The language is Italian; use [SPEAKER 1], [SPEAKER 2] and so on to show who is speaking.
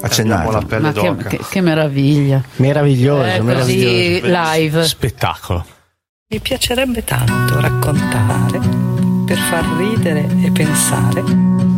[SPEAKER 1] Accendiamo la pelle
[SPEAKER 2] Ma
[SPEAKER 1] d'oca.
[SPEAKER 2] che meraviglia.
[SPEAKER 3] Meraviglioso,
[SPEAKER 2] Così live.
[SPEAKER 3] Spettacolo.
[SPEAKER 4] Mi piacerebbe tanto raccontare per far ridere e pensare